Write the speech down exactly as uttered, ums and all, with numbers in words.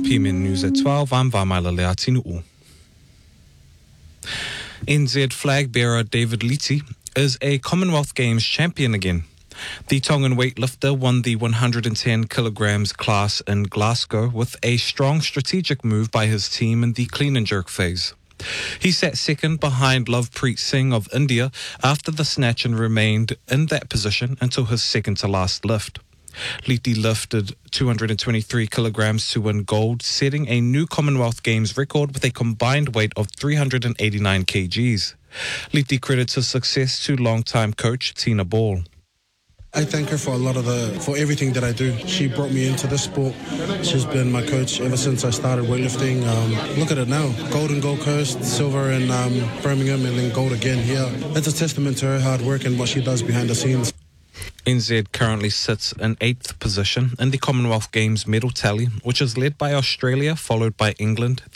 P M N News at twelve, I'm Vamaila Leatinu'u. N Z flag bearer David Liti is a Commonwealth Games champion again. The Tongan weightlifter won the one hundred ten kilograms class in Glasgow with a strong strategic move by his team in the clean and jerk phase. He sat second behind Lovepreet Singh of India after the snatch and remained in that position until his second to last lift. Liti lifted two hundred twenty-three kilograms to win gold, setting a new Commonwealth Games record with a combined weight of three hundred eighty-nine kilograms. Liti credits his success to longtime coach Tina Ball. I thank her for a lot of the, for everything that I do. She brought me into this sport. She's been my coach ever since I started weightlifting. Um, look at it now. Gold in Gold Coast, silver in um, Birmingham, and then gold again here. It's a testament to her hard work and what she does behind the scenes. N Z currently sits in eighth position in the Commonwealth Games medal tally, which is led by Australia, followed by England,